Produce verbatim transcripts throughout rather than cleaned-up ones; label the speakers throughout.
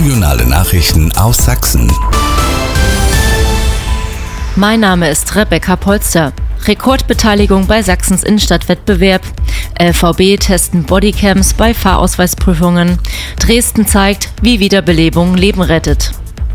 Speaker 1: Regionale Nachrichten aus Sachsen.
Speaker 2: Mein Name ist Rebecca Polster. Rekordbeteiligung bei Sachsens Innenstadtwettbewerb. L V B testen Bodycams bei Fahrausweisprüfungen. Dresden zeigt, wie Wiederbelebung Leben rettet.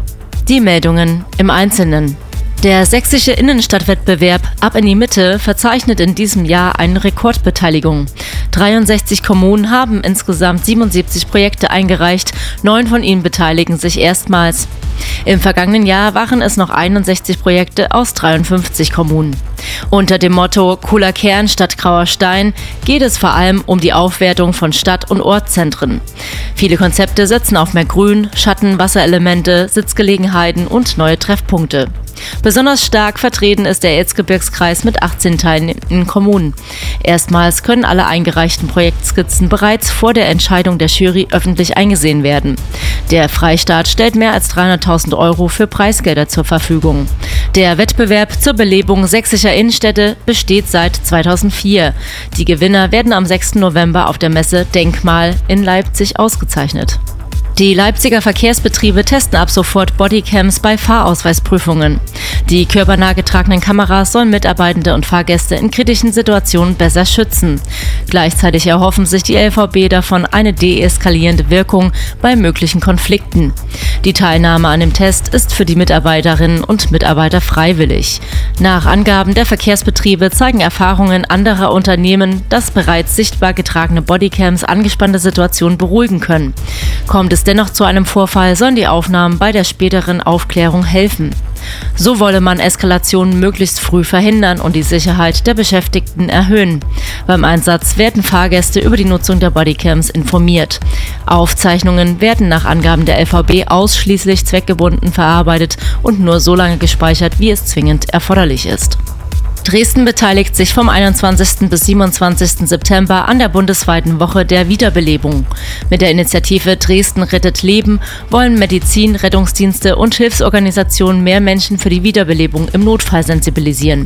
Speaker 2: Die Meldungen im Einzelnen. Der sächsische Innenstadtwettbewerb Ab in die Mitte verzeichnet in diesem Jahr eine Rekordbeteiligung. dreiundsechzig Kommunen haben insgesamt siebenundsiebzig Projekte eingereicht, neun von ihnen beteiligen sich erstmals. Im vergangenen Jahr waren es noch einundsechzig Projekte aus dreiundfünfzig Kommunen. Unter dem Motto Cooler Kern statt grauer Stein geht es vor allem um die Aufwertung von Stadt- und Ortszentren. Viele Konzepte setzen auf mehr Grün, Schatten, Wasserelemente, Sitzgelegenheiten und neue Treffpunkte. Besonders stark vertreten ist der Erzgebirgskreis mit achtzehn teilnehmenden Kommunen. Erstmals können alle eingereichten Projektskizzen bereits vor der Entscheidung der Jury öffentlich eingesehen werden. Der Freistaat stellt mehr als dreihunderttausend Euro für Preisgelder zur Verfügung. Der Wettbewerb zur Belebung sächsischer Innenstädte besteht seit zweitausendvier. Die Gewinner werden am sechsten November auf der Messe Denkmal in Leipzig ausgezeichnet. Die Leipziger Verkehrsbetriebe testen ab sofort Bodycams bei Fahrausweisprüfungen. Die körpernah getragenen Kameras sollen Mitarbeitende und Fahrgäste in kritischen Situationen besser schützen. Gleichzeitig erhoffen sich die L V B davon eine deeskalierende Wirkung bei möglichen Konflikten. Die Teilnahme an dem Test ist für die Mitarbeiterinnen und Mitarbeiter freiwillig. Nach Angaben der Verkehrsbetriebe zeigen Erfahrungen anderer Unternehmen, dass bereits sichtbar getragene Bodycams angespannte Situationen beruhigen können. Kommt es dennoch zu einem Vorfall, sollen die Aufnahmen bei der späteren Aufklärung helfen. So wolle man Eskalationen möglichst früh verhindern und die Sicherheit der Beschäftigten erhöhen. Beim Einsatz werden Fahrgäste über die Nutzung der Bodycams informiert. Aufzeichnungen werden nach Angaben der L V B ausschließlich zweckgebunden verarbeitet und nur so lange gespeichert, wie es zwingend erforderlich ist. Dresden beteiligt sich vom einundzwanzigsten bis siebenundzwanzigsten September an der bundesweiten Woche der Wiederbelebung. Mit der Initiative Dresden rettet Leben wollen Medizin, Rettungsdienste und Hilfsorganisationen mehr Menschen für die Wiederbelebung im Notfall sensibilisieren.